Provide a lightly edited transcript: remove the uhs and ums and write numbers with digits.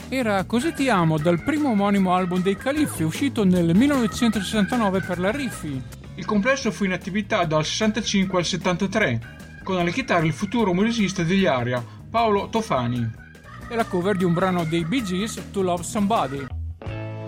Era Così ti amo, dal primo omonimo album dei Califfi, uscito nel 1969 per la Riffi. Il complesso fu in attività dal 65 al 73, con alle chitarre il futuro musicista degli Aria, Paolo Tofani. E la cover di un brano dei Bee Gees, To Love Somebody.